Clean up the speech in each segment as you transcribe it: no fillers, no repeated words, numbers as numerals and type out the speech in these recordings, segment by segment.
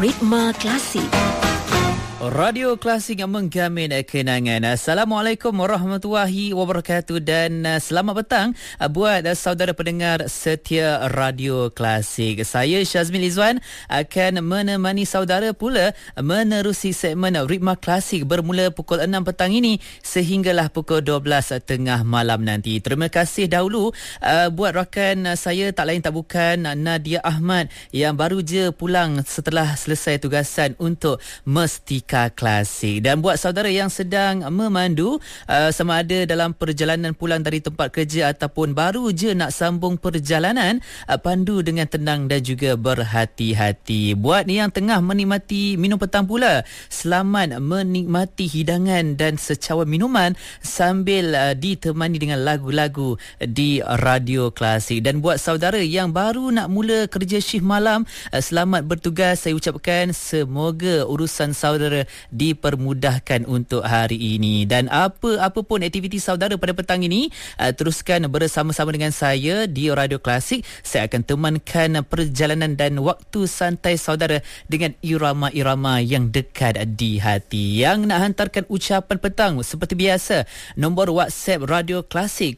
Ritma Klasik. Radio Klasik yang menggamin kenangan. Assalamualaikum warahmatullahi wabarakatuh dan selamat petang buat saudara pendengar setia Radio Klasik. Saya Syazmin Izwan akan menemani saudara pula menerusi segmen Ritma Klasik bermula pukul 6 petang ini sehinggalah pukul 12 tengah malam nanti. Terima kasih dahulu buat rakan saya tak lain tak bukan Nadia Ahmad yang baru je pulang setelah selesai tugasan untuk Mestika Klasik. Dan buat saudara yang sedang memandu sama ada dalam perjalanan pulang dari tempat kerja ataupun baru je nak sambung perjalanan, pandu dengan tenang dan juga berhati-hati. Buat yang tengah menikmati minum petang pula, selamat menikmati hidangan dan secawan minuman sambil ditemani dengan lagu-lagu di Radio Klasik. Dan buat saudara yang baru nak mula kerja shift malam, selamat bertugas. Saya ucapkan semoga urusan saudara dipermudahkan untuk hari ini. Dan apa pun aktiviti saudara pada petang ini, teruskan bersama-sama dengan saya di Radio Klasik. Saya akan temankan perjalanan dan waktu santai saudara dengan irama-irama yang dekat di hati. Yang nak hantarkan ucapan petang seperti biasa, nombor WhatsApp Radio Klasik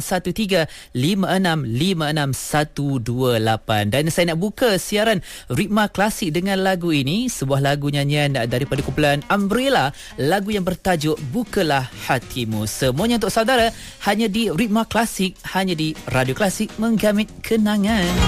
0135656128. Dan saya nak buka siaran Ritma Klasik dengan lagu ini, sebuah lagu nyanyian daripada kumpulan Umbrella, lagu yang bertajuk Bukalah Hatimu. Semuanya untuk saudara hanya di Ritma Klasik, hanya di Radio Klasik menggamit kenangan.